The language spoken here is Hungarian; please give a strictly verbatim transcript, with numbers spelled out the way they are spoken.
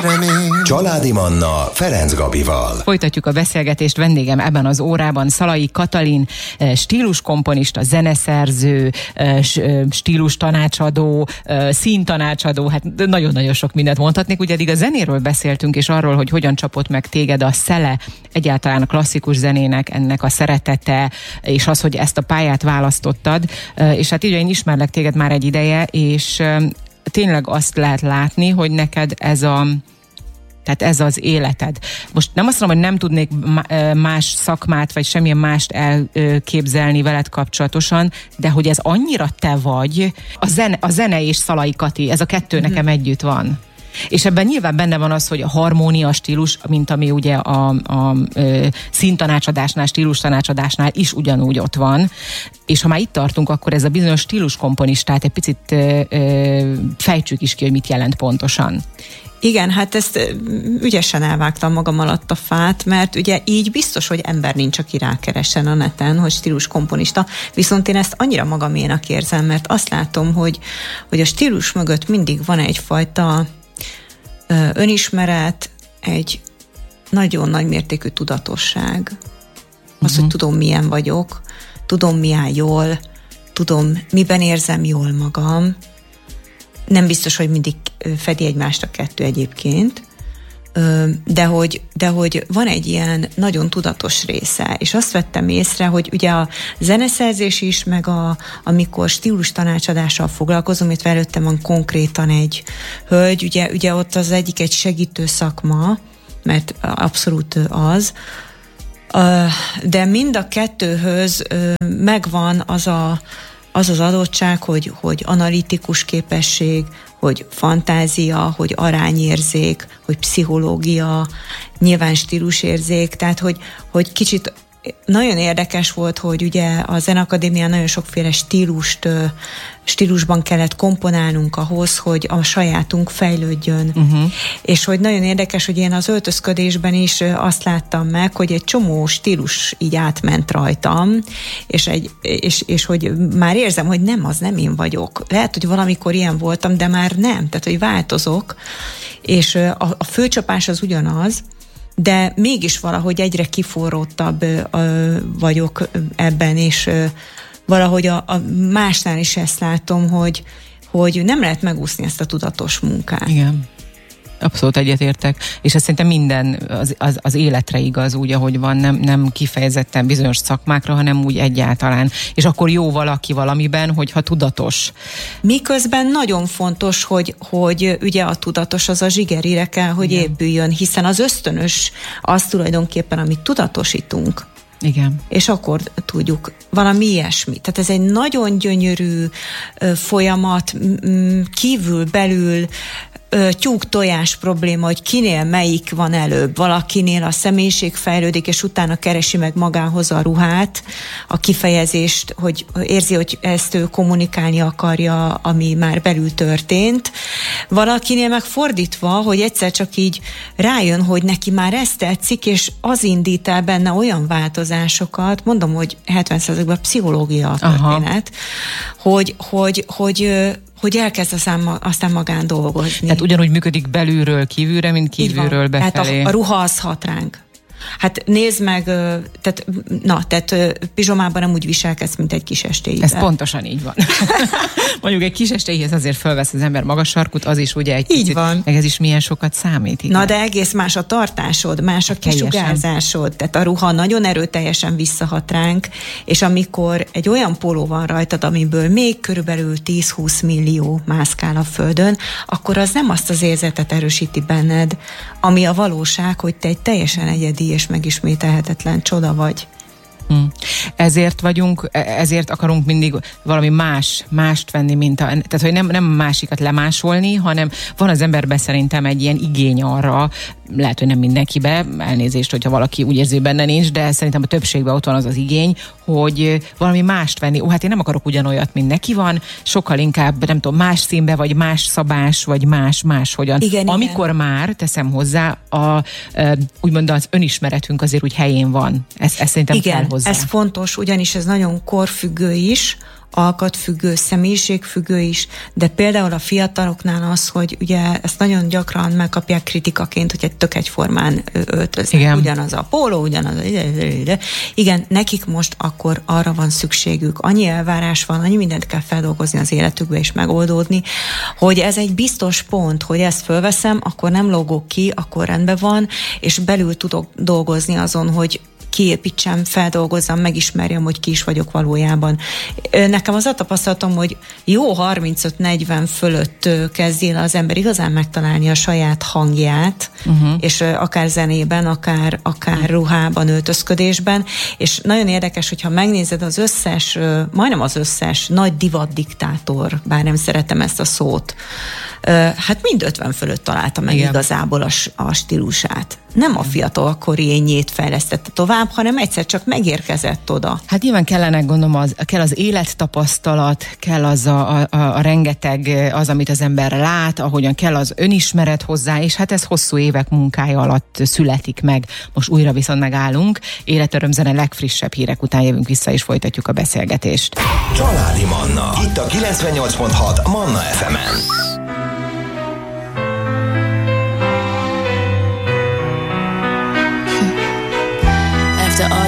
Családi Manna Ferenc Gabival. Folytatjuk a beszélgetést. Vendégem ebben az órában Szalai Katalin, stíluskomponista, zeneszerző, stílustanácsadó, színtanácsadó, hát nagyon-nagyon sok mindent mondhatnék. Ugye eddig a zenéről beszéltünk, és arról, hogy hogyan csapott meg téged a szele, egyáltalán a klasszikus zenének, ennek a szeretete, és az, hogy ezt a pályát választottad. És hát így, én ismerlek téged már egy ideje, és tényleg azt lehet látni, hogy neked ez a Tehát ez az életed. Most nem azt mondom, hogy nem tudnék más szakmát, vagy semmilyen mást elképzelni veled kapcsolatosan, de hogy ez annyira te vagy, a zene, a zene és Szalai Kati, ez a kettő mm-hmm. nekem együtt van. És ebben nyilván benne van az, hogy a harmónia stílus, mint ami ugye a, a, a színtanácsadásnál, stílustanácsadásnál is ugyanúgy ott van. És ha már itt tartunk, akkor ez a bizonyos stíluskomponistát egy picit ö, ö, fejtsük is ki, hogy mit jelent pontosan. Igen, hát ezt ügyesen elvágtam magam alatt a fát, mert ugye így biztos, hogy ember nincs, aki rákeresen a neten, hogy stíluskomponista, viszont én ezt annyira magaménak érzem, mert azt látom, hogy, hogy a stílus mögött mindig van egyfajta ö, önismeret, egy nagyon nagy mértékű tudatosság. Az, uh-huh. hogy tudom, milyen vagyok, tudom, mi áll jól, tudom, miben érzem jól magam. Nem biztos, hogy mindig fedi egymást a kettő egyébként, de hogy, de hogy van egy ilyen nagyon tudatos része, és azt vettem észre, hogy ugye a zeneszerzés is, meg a, amikor stílus tanácsadással foglalkozom, itt előttem van konkrétan egy hölgy, ugye, ugye ott az egyik egy segítő szakma, mert abszolút az, de mind a kettőhöz megvan az a az az adottság, hogy, hogy analitikus képesség, hogy fantázia, hogy arányérzék, hogy pszichológia, nyilván stílusérzék, tehát hogy, hogy kicsit nagyon érdekes volt, hogy ugye a Zeneakadémián nagyon sokféle stílust, stílusban kellett komponálnunk ahhoz, hogy a sajátunk fejlődjön. Uh-huh. És hogy nagyon érdekes, hogy én az öltözködésben is azt láttam meg, hogy egy csomó stílus így átment rajtam, és, egy, és, és hogy már érzem, hogy nem, az nem én vagyok. Lehet, hogy valamikor ilyen voltam, de már nem, tehát hogy változok, és a, a főcsapás az ugyanaz, de mégis valahogy egyre kiforródtabb ö, vagyok ebben, és ö, valahogy a, a másnál is ezt látom, hogy, hogy nem lehet megúszni ezt a tudatos munkát. Igen. Abszolút egyetértek, és ez szerintem minden az, az, az életre igaz, úgy, ahogy van, nem, nem kifejezetten bizonyos szakmákra, hanem úgy egyáltalán. És akkor jó valaki valamiben, hogyha tudatos. Miközben nagyon fontos, hogy, hogy ugye a tudatos az a zsigerire kell, hogy igen. épüljön, hiszen az ösztönös az tulajdonképpen, amit tudatosítunk. Igen. És akkor tudjuk valami ilyesmi. Tehát ez egy nagyon gyönyörű ö, folyamat, m- kívül, belül, tyúk-tojás probléma, hogy kinél melyik van előbb. Valakinél a személyiség fejlődik, és utána keresi meg magához a ruhát, a kifejezést, hogy érzi, hogy ezt ő kommunikálni akarja, ami már belül történt. Valakinél meg fordítva, hogy egyszer csak így rájön, hogy neki már ez tetszik, és az indít el benne olyan változásokat, mondom, hogy hetven százalékban pszichológia a történet, hogy, hogy, hogy hogy elkezd aztán, aztán magán dolgozni. Tehát ugyanúgy működik belülről kívülre, mint kívülről befelé. Tehát a, a ruha az hat ránk. Hát nézd meg, tehát, na, tehát pizsomában nem úgy viselkedsz, mint egy kis estélyben. Ez pontosan így van. Mondjuk egy kis estélyhez azért fölvesz az ember magas sarkut, az is ugye egy így picit, van. Meg ez is milyen sokat számít. Igen. Na de egész más a tartásod, más a kisugárzásod, tehát a ruha nagyon erőteljesen visszahat ránk, és amikor egy olyan póló van rajtad, amiből még körülbelül tíz-húsz millió mászkál a földön, akkor az nem azt az érzetet erősíti benned, ami a valóság, hogy te egy teljesen egyedi és megismételhetetlen csoda vagy. Hmm. Ezért vagyunk, ezért akarunk mindig valami más, mást venni, mint a, tehát hogy nem, nem másikat lemásolni, hanem van az emberben szerintem egy ilyen igény arra, lehet, hogy nem mindenkibe, elnézést, hogyha valaki úgy érzi, benne nincs, de szerintem a többségben ott van az az igény, hogy valami mást venni. Ó, hát én nem akarok ugyanolyat, mint neki van, sokkal inkább, nem tudom, más színbe, vagy más szabás, vagy más, máshogyan. Igen, amikor igen. már, teszem hozzá, a, úgymond az önismeretünk azért úgy helyén van. Ez, ez szerintem igen, kell hozzá. Ez fontos, ugyanis ez nagyon korfüggő is, alkatfüggő, személyiségfüggő is, de például a fiataloknál az, hogy ugye ezt nagyon gyakran megkapják kritikaként, hogy egy tök egyformán öltöznek. Ugyanaz a póló, ugyanaz a... Igen, nekik most akkor arra van szükségük. Annyi elvárás van, annyi mindent kell feldolgozni az életükbe és megoldódni, hogy ez egy biztos pont, hogy ezt fölveszem, akkor nem lógok ki, akkor rendben van, és belül tudok dolgozni azon, hogy kiépítsem, feldolgozzam, megismerjem, hogy ki is vagyok valójában. Nekem az a tapasztalatom, hogy jó harmincöt-negyven fölött kezdi el az ember igazán megtalálni a saját hangját, uh-huh. és akár zenében, akár, akár ruhában, öltözködésben, és nagyon érdekes, hogyha megnézed az összes, majdnem az összes nagy divatdiktátor, bár nem szeretem ezt a szót, hát mind ötven fölött találta meg igen. igazából a, a stílusát. Nem a fiatalkori ényét fejlesztette tovább, hanem egyszer csak megérkezett oda. Hát nyilván kellene, gondolom, az, kell az élettapasztalat, kell az a, a, a rengeteg, az, amit az ember lát, ahogyan kell az önismeret hozzá, és hát ez hosszú évek munkája alatt születik meg. Most újra viszont megállunk. Életörömzene legfrissebb hírek után jövünk vissza, és folytatjuk a beszélgetést. Családi Manna. Itt a kilencvennyolc pont hat Manna ef emen.